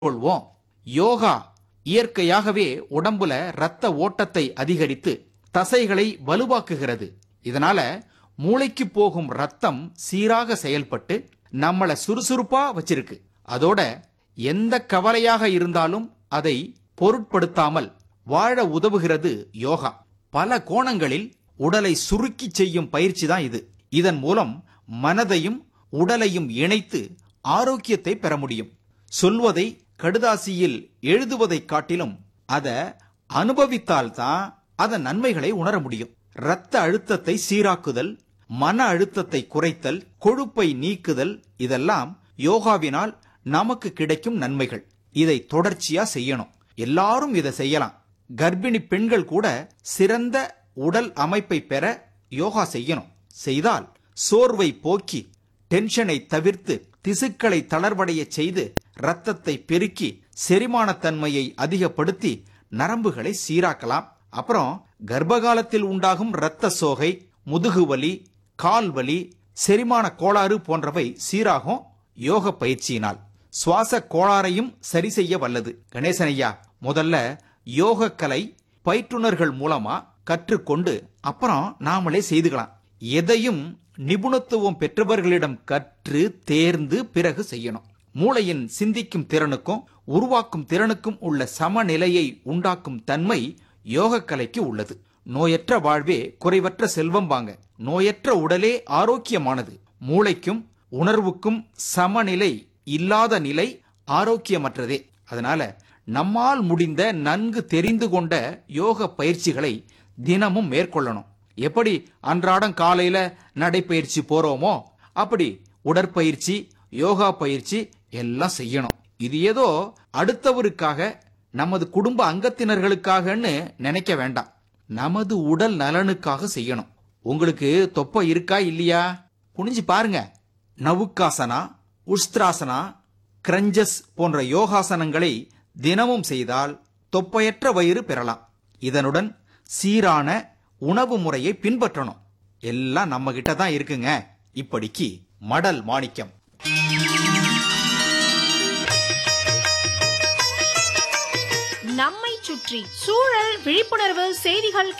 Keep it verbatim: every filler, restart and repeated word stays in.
கொள்வோம். யோகா இயற்கையாகவே உடம்புல ரத்த ஓட்டத்தை அதிகரித்து தசைகளை வலுவாக்குகிறது. இதனால மூளைக்கு போகும் ரத்தம் சீராக செயல்பட்டு நம்மள சுறுசுறுப்பா வச்சிருக்கு. அதோட எந்த கவலையாக இருந்தாலும் அதை பொருட்படுத்தாமல் வாழ உதவுகிறது யோகா. பல கோணங்களில் உடலை சுருக்கி செய்யும் பயிற்சி தான் இது. இதன் மூலம் மனதையும் உடலையும் இணைத்து ஆரோக்கியத்தை பெற முடியும். சொல்வதை கடுதாசியில் எழுதுவதை காட்டிலும் அதை அனுபவித்தால்தான் அதன் நன்மைகளை உணர முடியும். இரத்த அழுத்தத்தை சீராக்குதல், மன அழுத்தத்தை குறைத்தல், கொழுப்பை நீக்குதல், இதெல்லாம் யோகாவினால் நமக்கு கிடைக்கும் நன்மைகள். இதை தொடர்ச்சியா செய்யணும். எல்லாரும் இதை செய்யலாம். கர்ப்பிணி பெண்கள் கூட சிறந்த உடல் அமைப்பை பெற யோகா செய்யணும். செய்தால் சோர்வை போக்கி டென்ஷனை தவிர்த்து திசுக்களை தளர்வடைய செய்து ரத்தத்தை பெருக்கி செரிமானத்தன்மையை அதிகப்படுத்தி நரம்புகளை சீராக்கலாம். அப்புறம் கர்ப்பகாலத்தில் உண்டாகும் இரத்த சோகை, முதுகுவலி, கால்வலி, செரிமான கோளாறு போன்றவை சீராகும் யோக பயிற்சியினால். சுவாச கோளாறையும் சரி செய்ய வல்லது. கணேசனையா, முதல்ல யோக கலை பயிற்றுனர்கள் மூலமா கற்றுக்கொண்டு அப்புறம் நாமளே செய்துக்கலாம். எதையும் நிபுணத்துவம் பெற்றவர்களிடம் கற்று தேர்ந்து பிறகு செய்யணும். மூளையின் சிந்திக்கும் திறனுக்கும் உருவாக்கும் திறனுக்கும் உள்ள சமநிலையை உண்டாக்கும் தன்மை யோக கலைக்கு உள்ளது. நோயற்ற வாழ்வே குறைவற்ற செல்வம் வாங்க. நோயற்ற உடலே ஆரோக்கியமானது. மூளைக்கும் உணர்வுக்கும் சமநிலை இல்லாத நிலை ஆரோக்கியமற்றதே. அதனால நம்மால் முடிந்த நன்கு தெரிந்து கொண்ட யோக பயிற்சிகளை தினமும் மேற்கொள்ளணும். எப்படி அன்றாடம் காலையில நடைப்பயிற்சி போறோமோ அப்படி உடற்பயிற்சி, யோகா பயிற்சி எல்லாம் செய்யணும். இது ஏதோ அடுத்தவருக்காக, நமது குடும்ப அங்கத்தினர்களுக்காகன்னு நினைக்க வேண்டாம். நமது உடல் நலனுக்காக செய்யணும். உங்களுக்கு தொப்பை இருக்கா இல்லையா? குனிஞ்சு பாருங்க. நவுக்காசனா, உஸ்திராசனா, கிரஞ்சஸ் போன்ற யோகாசனங்களை தினமும் செய்தால் தொப்பையற்ற வயிறு பெறலாம். இதனுடன் சீரான உணவு முறையை பின்பற்றணும். எல்லாம் நம்ம கிட்ட தான் இருக்குங்க. இப்படிக்கு மடல் மாணிக்கம். நம்மை சுற்றி சூழல் விழிப்புணர்வு செய்திகள்